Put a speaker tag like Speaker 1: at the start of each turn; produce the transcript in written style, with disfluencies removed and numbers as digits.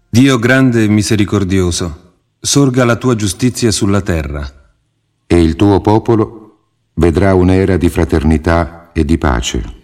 Speaker 1: Dio grande e misericordioso, sorga la tua giustizia sulla terra.
Speaker 2: E il tuo popolo vedrà un'era di fraternità e di pace.